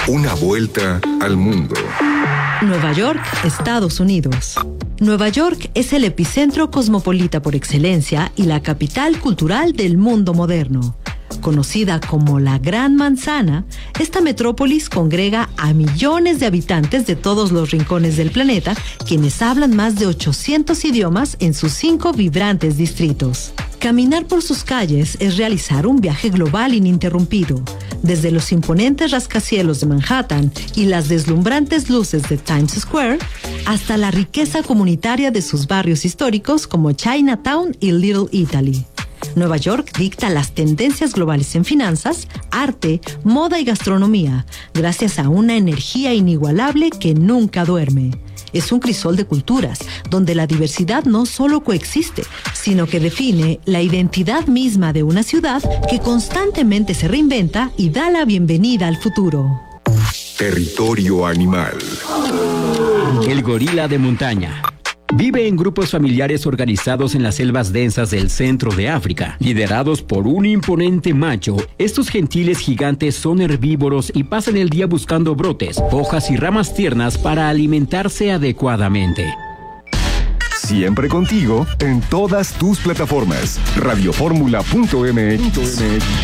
Una vuelta al mundo. Nueva York, Estados Unidos. Nueva York es el epicentro cosmopolita por excelencia y la capital cultural del mundo moderno. Conocida como la Gran Manzana, esta metrópolis congrega a millones de habitantes de todos los rincones del planeta, quienes hablan más de 800 idiomas en sus 5 vibrantes distritos. Caminar por sus calles es realizar un viaje global ininterrumpido. Desde los imponentes rascacielos de Manhattan y las deslumbrantes luces de Times Square, hasta la riqueza comunitaria de sus barrios históricos como Chinatown y Little Italy. Nueva York dicta las tendencias globales en finanzas, arte, moda y gastronomía, gracias a una energía inigualable que nunca duerme. Es un crisol de culturas, donde la diversidad no solo coexiste, sino que define la identidad misma de una ciudad que constantemente se reinventa y da la bienvenida al futuro. Territorio animal. El gorila de montaña. Vive en grupos familiares organizados en las selvas densas del centro de África, liderados por un imponente macho. Estos gentiles gigantes son herbívoros y pasan el día buscando brotes, hojas y ramas tiernas para alimentarse adecuadamente. Siempre contigo en todas tus plataformas. Radioformula.mx.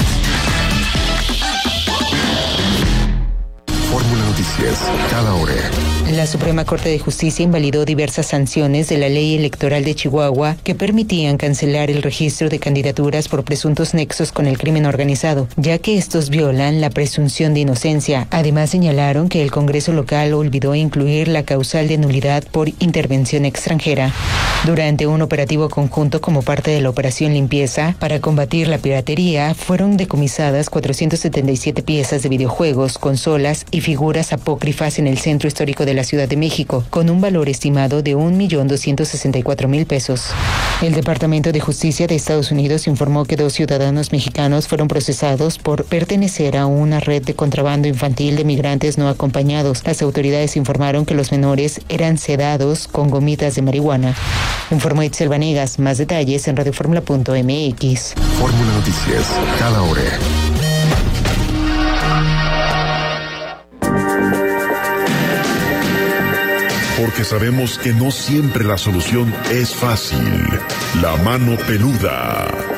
Fórmula Noticias, cada hora. La Suprema Corte de Justicia invalidó diversas sanciones de la Ley Electoral de Chihuahua que permitían cancelar el registro de candidaturas por presuntos nexos con el crimen organizado, ya que estos violan la presunción de inocencia. Además, señalaron que el Congreso local olvidó incluir la causal de nulidad por intervención extranjera. Durante un operativo conjunto como parte de la Operación Limpieza para combatir la piratería, fueron decomisadas 477 piezas de videojuegos, consolas y figuras apócrifas en el centro histórico de la Ciudad de México, con un valor estimado de $1,264,000 pesos. El Departamento de Justicia de Estados Unidos informó que 2 ciudadanos mexicanos fueron procesados por pertenecer a una red de contrabando infantil de migrantes no acompañados. Las autoridades informaron que los menores eran sedados con gomitas de marihuana. Informó Itzel Vanegas. Más detalles en radioformula.mx. Fórmula Noticias, cada hora. Porque sabemos que no siempre la solución es fácil. La mano peluda.